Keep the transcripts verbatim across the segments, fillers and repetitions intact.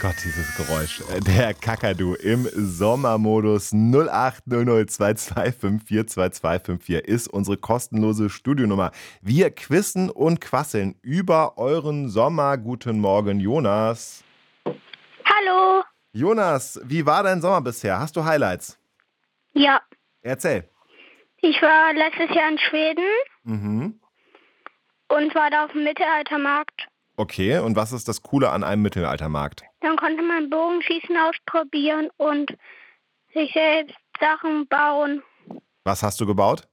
Gott, dieses Geräusch. Der Kakadu im Sommermodus. null acht null null zwei zwei fünf vier zwei zwei fünf vier ist unsere kostenlose Studionummer. Wir quizzen und quasseln über euren Sommer. Guten Morgen, Jonas. Hallo. Jonas, wie war dein Sommer bisher? Hast du Highlights? Ja, Erzähl. ich war letztes Jahr in Schweden Mhm. und war da auf dem Mittelaltermarkt. Okay, und was ist das Coole an einem Mittelaltermarkt? Dann konnte man Bogenschießen ausprobieren und sich selbst Sachen bauen. Was hast du gebaut?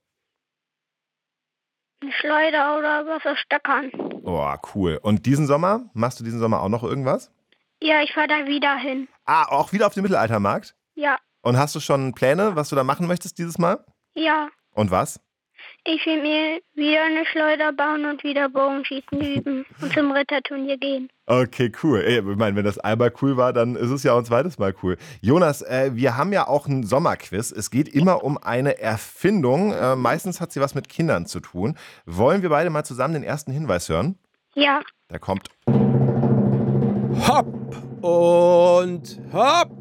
Eine Schleuder oder was aus Stöckern. Oh, cool. Und diesen Sommer? Machst du diesen Sommer auch noch irgendwas? Ja, ich fahre da wieder hin. Ah, auch wieder auf den Mittelaltermarkt? Ja, Und hast du schon Pläne, was du da machen möchtest dieses Mal? ja. Und was? Ich will mir wieder eine Schleuder bauen und wieder Bogenschießen üben und zum Ritterturnier gehen. Okay, cool. Ey, ich meine, wenn das einmal cool war, dann ist es ja auch ein zweites Mal cool. Jonas, äh, wir haben ja auch ein Sommerquiz. Es geht immer um eine Erfindung. Äh, meistens hat sie was mit Kindern zu tun. Wollen wir beide mal zusammen den ersten Hinweis hören? Ja, Der kommt. Hopp und hopp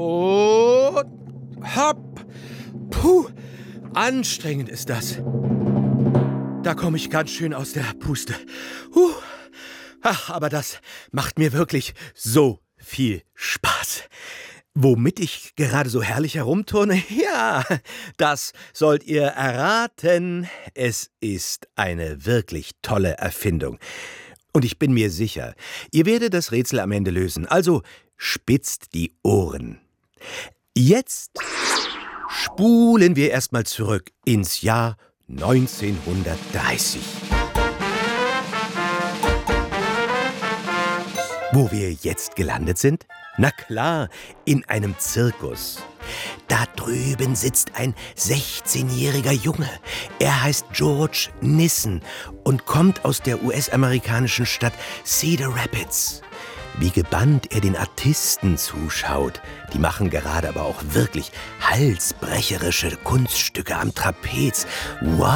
und hopp. Puh, anstrengend ist das. Da komme ich ganz schön aus der Puste. Puh. Ach, aber das macht mir wirklich so viel Spaß. Womit ich gerade so herrlich herumturne? Ja, das sollt ihr erraten. Es ist eine wirklich tolle Erfindung. Und ich bin mir sicher, ihr werdet das Rätsel am Ende lösen. Also spitzt die Ohren. Jetzt spulen wir erstmal zurück ins Jahr neunzehnhundertdreißig. Wo wir jetzt gelandet sind? Na klar, in einem Zirkus. Da drüben sitzt ein sechzehnjähriger Junge. Er heißt George Nissen und kommt aus der U S-amerikanischen Stadt Cedar Rapids. Wie gebannt er den Artisten zuschaut. Die machen gerade aber auch wirklich halsbrecherische Kunststücke am Trapez. Wow!